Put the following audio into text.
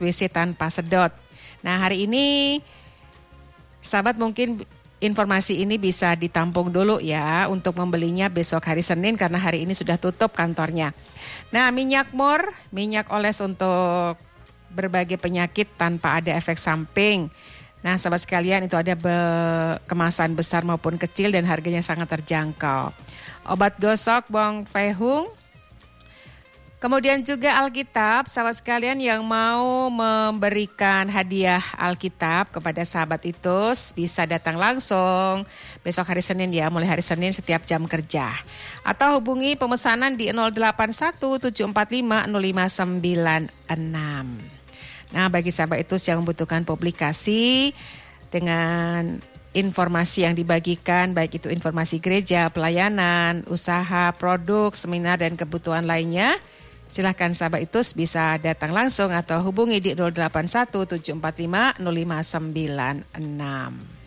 WC tanpa sedot. Nah, hari ini sahabat mungkin informasi ini bisa ditampung dulu ya untuk membelinya besok hari Senin karena hari ini sudah tutup kantornya. Nah, minyak mur, minyak oles untuk berbagai penyakit tanpa ada efek samping. Nah, sahabat sekalian itu ada kemasan besar maupun kecil dan harganya sangat terjangkau. Obat gosok Bong Fehung. Kemudian juga Alkitab, sahabat sekalian yang mau memberikan hadiah Alkitab kepada sahabat itu bisa datang langsung besok hari Senin ya, mulai hari Senin setiap jam kerja. Atau hubungi pemesanan di 081 745 0596. Nah, bagi sahabat itu yang membutuhkan publikasi dengan informasi yang dibagikan, baik itu informasi gereja, pelayanan, usaha, produk, seminar, dan kebutuhan lainnya, silahkan sahabat itu bisa datang langsung atau hubungi di 081 745 0596.